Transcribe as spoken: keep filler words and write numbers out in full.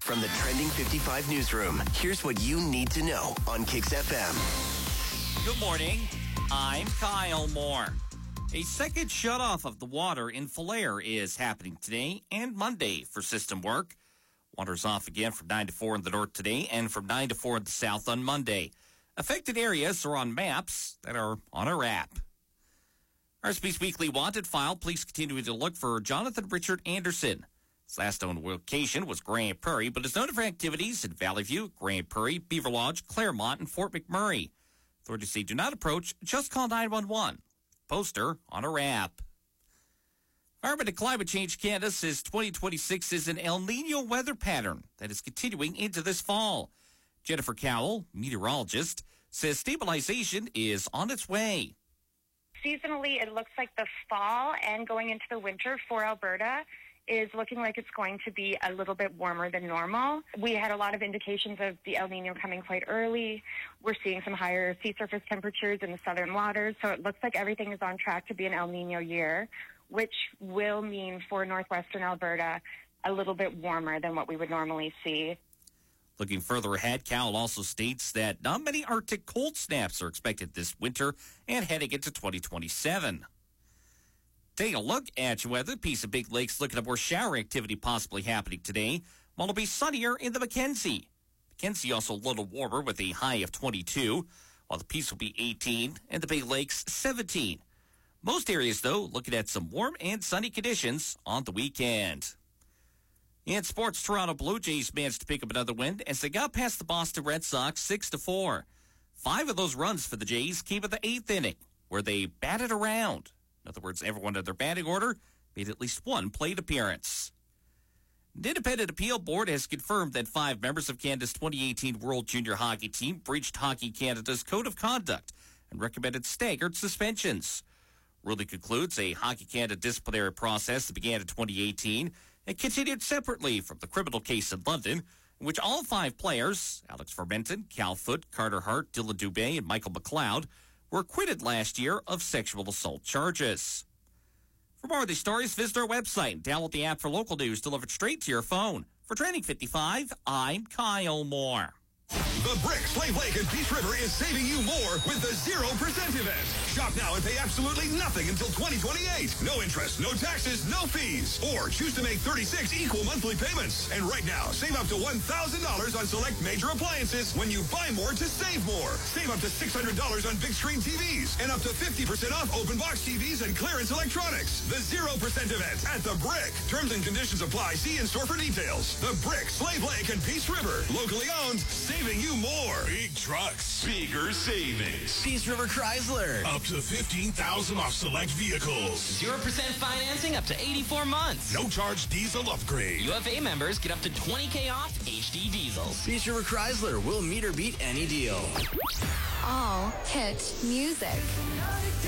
From the Trending fifty-five newsroom, here's what you need to know on Kicks F M. Good morning. I'm Kyle Moore. A second shutoff of the water in Falher is happening today and Monday for system work. Water's off again from nine to four in the north today and from nine to four in the south on Monday. Affected areas are on maps that are on our app. Our Speaks Weekly Wanted file, police continuing to look for Jonathan Richard Anderson. His last known location was Grand Prairie, but is known for activities in Valley View, Grand Prairie, Beaver Lodge, Claremont, and Fort McMurray. Authorities say do not approach, just call nine one one. Poster on our app. Environment and Climate Change Canada says twenty twenty-six is an El Nino weather pattern that is continuing into this fall. Jennifer Cowell, meteorologist, says stabilization is on its way. Seasonally, it looks like the fall and going into the winter for Alberta is looking like it's going to be a little bit warmer than normal. We had a lot of indications of the El Nino coming quite early. We're seeing some higher sea surface temperatures in the southern waters, so it looks like everything is on track to be an El Nino year, which will mean for northwestern Alberta a little bit warmer than what we would normally see. Looking further ahead, Cowell also states that not many Arctic cold snaps are expected this winter and heading into twenty twenty-seven. Take a look at your weather. Piece of Big Lakes looking at more shower activity possibly happening today, while it'll be sunnier in the Mackenzie. Mackenzie also a little warmer with a high of twenty-two, while the Peace will be eighteen and the Big Lakes seventeen. Most areas, though, looking at some warm and sunny conditions on the weekend. In sports, Toronto Blue Jays managed to pick up another win as they got past the Boston Red Sox six to four. Five of those runs for the Jays came in the eighth inning, where they batted around. In other words, everyone in their batting order made at least one plate appearance. The Independent Appeal Board has confirmed that five members of Canada's twenty eighteen World Junior Hockey Team breached Hockey Canada's Code of Conduct and recommended staggered suspensions. Ruling concludes a Hockey Canada disciplinary process that began in twenty eighteen and continued separately from the criminal case in London, in which all five players, Alex Fermenton, Cal Foote, Carter Hart, Dylan Dubé, and Michael McLeod, were acquitted last year of sexual assault charges. For more of these stories, visit our website and download the app for local news delivered straight to your phone. For Training fifty-five, I'm Kyle Moore. The Brick, Slave Lake, and Peace River is saving you more with the zero percent event. Shop now and pay absolutely nothing until twenty twenty-eight. No interest, no taxes, no fees. Or choose to make thirty-six equal monthly payments. And right now, save up to one thousand dollars on select major appliances when you buy more to save more. Save up to six hundred dollars on big screen T Vs and up to fifty percent off open box T Vs and clearance electronics. The zero percent event at The Brick. Terms and conditions apply. See in-store for details. The Brick, Slave Lake, and Peace River. Locally owned, saving you more. Big trucks. Bigger savings. Peace River Chrysler. Up to fifteen thousand dollars off select vehicles. zero percent financing up to eighty-four months. No charge diesel upgrade. U F A members get up to twenty K off H D diesels. Peace River Chrysler will meet or beat any deal. All hit music.